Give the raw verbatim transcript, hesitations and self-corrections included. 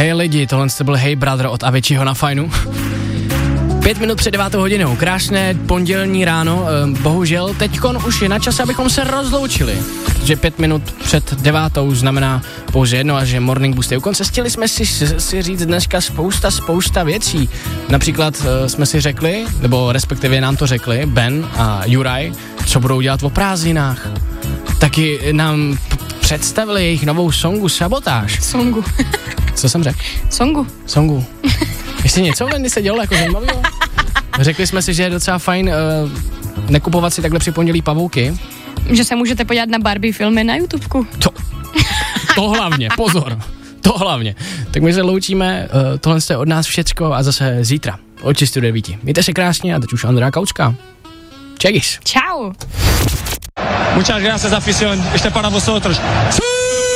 Hej lidi, tohle jste byl Hey Brother od Aviciiho na Fajnu. Pět minut před devátou hodinou, krásné pondělní ráno, bohužel teďkon už je na čas, abychom se rozloučili, protože pět minut před devátou znamená pouze jedno a že Morning Boost je u konce. Chtěli jsme si, si říct dneska spousta, spousta věcí, například uh, jsme si řekli, nebo respektive nám to řekli, Ben a Juraj, co budou dělat o prázdninách. Taky nám p- představili jejich novou songu Sabotáž. Songu. Co jsem řekl? Songu. Songu. Jestli něco Wendy se dělo jako zajímavého? Řekli jsme si, že je docela fajn uh, nekupovat si takhle při pondělí pavouky. Že se můžete podívat na Barbie filmy na YouTubeku. To, to hlavně, pozor. To hlavně. Tak my se loučíme, uh, tohle je od nás všecko a zase zítra od šesti do devíti. Mějte se krásně a teď už Andrea Kautská. Čegis. Čau. Muchas gracias, afición. Este para vosotros.